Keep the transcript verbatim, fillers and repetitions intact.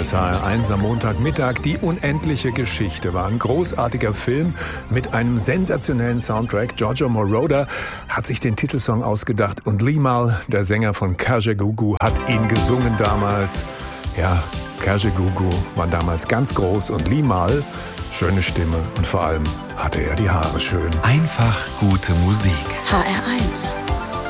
S H R eins am Montagmittag. Die unendliche Geschichte war ein großartiger Film mit einem sensationellen Soundtrack. Giorgio Moroder hat sich den Titelsong ausgedacht und Limahl, der Sänger von Kajagoogoo, hat ihn gesungen damals. Ja, Kajagoogoo war damals ganz groß und Limahl, schöne Stimme und vor allem hatte er die Haare schön. Einfach gute Musik. H R eins.